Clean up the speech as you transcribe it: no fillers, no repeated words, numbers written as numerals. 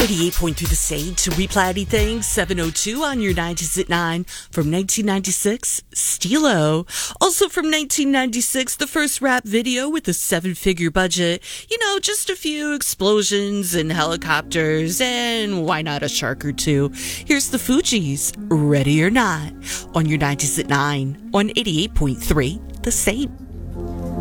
88.3 The Sage, We Play Anything, 702 on your 90s at 9. From 1996, Stilo. Also from 1996, the first rap video with a 7-figure budget. You know, just a few explosions and helicopters, and why not a shark or two? Here's the Fugees, Ready or Not, on your 90s at 9, on 88.3 The Sage.